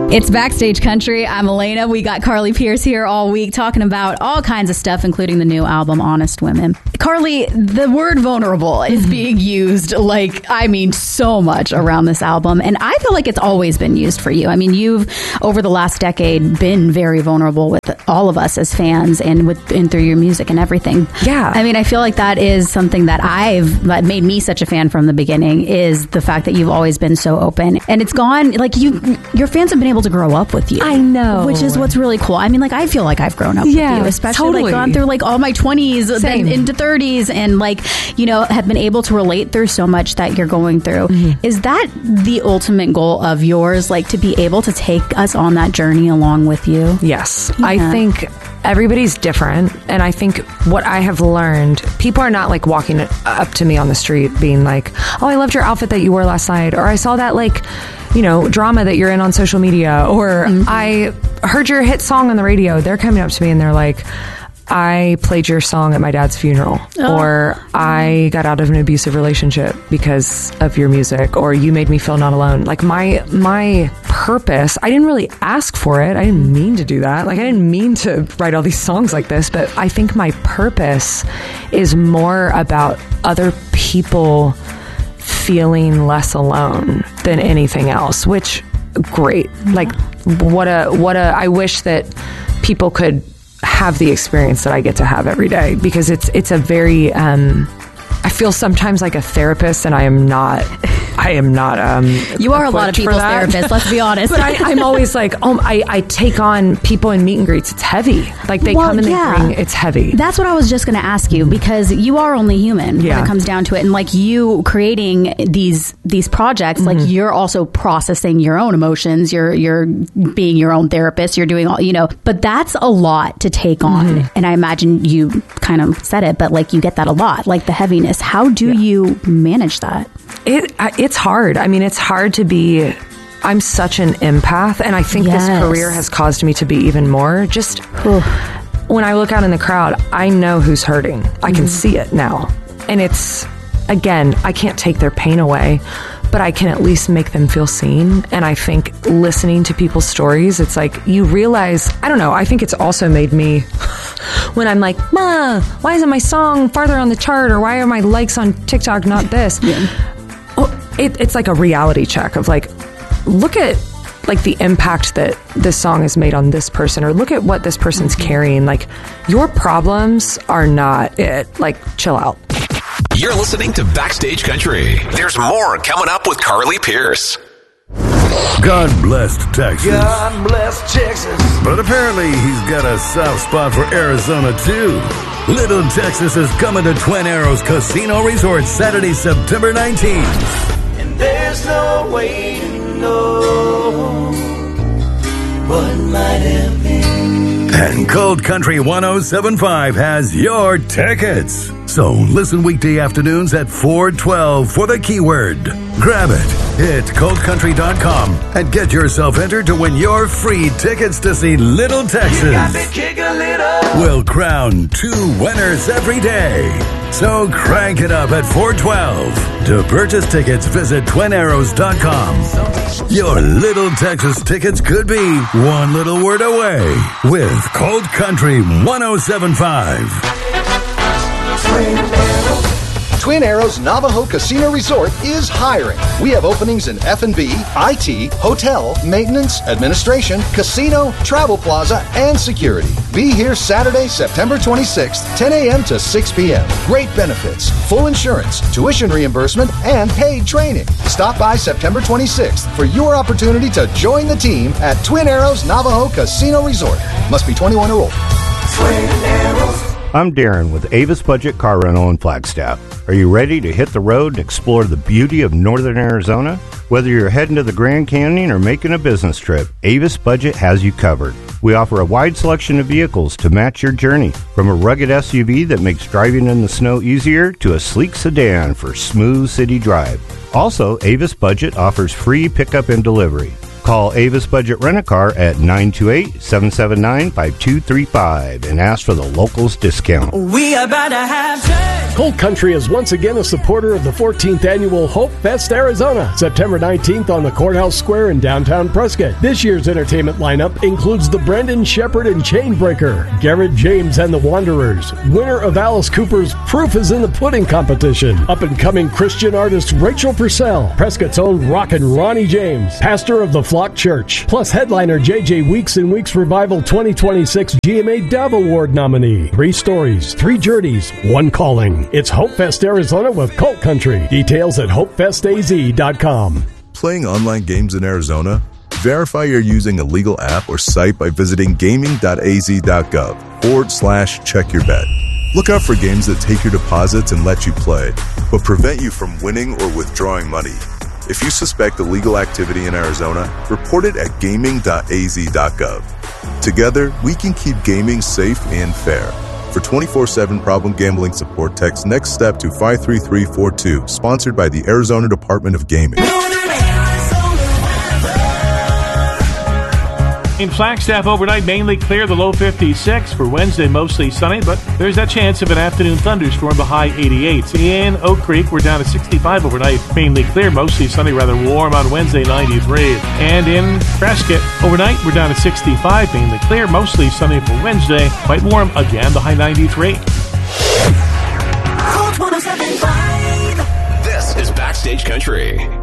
It's Backstage Country. I'm Elena. We got Carly Pearce here all week talking about all kinds of stuff, including the new album, Honest Women. Carly, the word vulnerable is being used so much around this album. And I feel like it's always been used for you. I mean, you've, over the last decade, been very vulnerable with all of us as fans and through your music and everything. Yeah. I mean, I feel like that is something that made me such a fan from the beginning, is the fact that you've always been so open. And it's gone, your fans have been able to grow up with you. I know. Which is what's really cool. I mean, I feel like I've grown up with you, especially totally. gone through all my 20s, then into 30s, and have been able to relate through so much that you're going through. Mm-hmm. Is that the ultimate goal of yours, to be able to take us on that journey along with you? Yes. Yeah. I think everybody's different, and I think what I have learned, people are not walking up to me on the street being like, oh, I loved your outfit that you wore last night, or I saw that drama that you're in on social media, or I heard your hit song on the radio. They're coming up to me and they're like, I played your song at my dad's funeral, or I got out of an abusive relationship because of your music, or you made me feel not alone. My purpose, I didn't really ask for it. I didn't mean to do that. I didn't mean to write all these songs like this, but I think my purpose is more about other people feeling less alone than anything else, which great. I wish that people could have the experience that I get to have every day, because it's a very I feel sometimes like a therapist, and I am not you are a lot of people's therapist, let's be honest. But I'm always I take on people in meet and greets. It's heavy. They come and they bring, it's heavy. That's what I was just going to ask you, because you are only human when it comes down to it. And you creating these projects, you're also processing your own emotions. You're being your own therapist. You're doing all, but that's a lot to take on. And I imagine you kind of said it, but you get that a lot, the heaviness. How do you manage that? It's hard. I mean, it's hard to be. I'm such an empath, and I think this career has caused me to be even more. Just when I look out in the crowd, I know who's hurting. I can see it now. And it's, again, I can't take their pain away, but I can at least make them feel seen. And I think listening to people's stories, it's you realize, I don't know, I think it's also made me, when I'm like, Ma, why isn't my song farther on the chart? Or why are my likes on TikTok not this? It's like a reality check of look at the impact that this song has made on this person, or look at what this person's carrying. Your problems are not it. Chill out. You're listening to Backstage Country. There's more coming up with Carly Pearce. God bless Texas. God bless Texas. But apparently he's got a soft spot for Arizona too. Little Texas is coming to Twin Arrows Casino Resort Saturday, September 19th. And there's no way to know what might have been. And Cold Country 107.5 has your tickets. So listen weekday afternoons at 4:12 for the keyword. Grab it. Hit coldcountry.com and get yourself entered to win your free tickets to see Little Texas. You got me kicking a little. We'll crown 2 winners every day. So crank it up at 4:12. To purchase tickets, visit twinarrows.com. Your Little Texas tickets could be one little word away with Cold Country 107.5. Twin Arrows Navajo Casino Resort is hiring. We have openings in F&B, IT, hotel, maintenance, administration, casino, travel plaza, and security. Be here Saturday, September 26th, 10 a.m. to 6 p.m. Great benefits, full insurance, tuition reimbursement, and paid training. Stop by September 26th for your opportunity to join the team at Twin Arrows Navajo Casino Resort. Must be 21 or older. Twin Arrows. I'm Darren with Avis Budget Car Rental in Flagstaff. Are you ready to hit the road and explore the beauty of northern Arizona? Whether you're heading to the Grand Canyon or making a business trip, Avis Budget has you covered. We offer a wide selection of vehicles to match your journey, from a rugged SUV that makes driving in the snow easier to a sleek sedan for smooth city drive. Also, Avis Budget offers free pickup and delivery. Call Avis Budget Rent-A-Car at 928-779-5235 and ask for the locals discount. We about to have church. Colt Country is once again a supporter of the 14th Annual Hope Fest Arizona, September 19th on the Courthouse Square in downtown Prescott. This year's entertainment lineup includes the Brendan Shepherd and Chainbreaker, Garrett James and the Wanderers, winner of Alice Cooper's Proof is in the Pudding competition, up-and-coming Christian artist Rachel Purcell, Prescott's own Rockin' Ronnie James, pastor of the Flock Church, plus headliner J.J. Weeks and Weeks Revival 2026 GMA Dove Award nominee. 3 stories, 3 journeys, 1 calling. It's Hope Fest Arizona with Colt Country. Details at hopefestaz.com. Playing online games in Arizona? Verify you're using a legal app or site by visiting gaming.az.gov/check-your-bet. Look out for games that take your deposits and let you play, but prevent you from winning or withdrawing money. If you suspect illegal activity in Arizona, report it at gaming.az.gov. Together, we can keep gaming safe and fair. For 24/7 problem gambling support, text NEXT STEP to 53342, sponsored by the Arizona Department of Gaming. In Flagstaff overnight, mainly clear, the low 56. For Wednesday, mostly sunny, but there's that chance of an afternoon thunderstorm, the high 88. In Oak Creek, we're down to 65 overnight, mainly clear, mostly sunny, rather warm on Wednesday, 93. And in Prescott, overnight, we're down to 65, mainly clear, mostly sunny for Wednesday, quite warm again, the high 93. This is Backstage Country.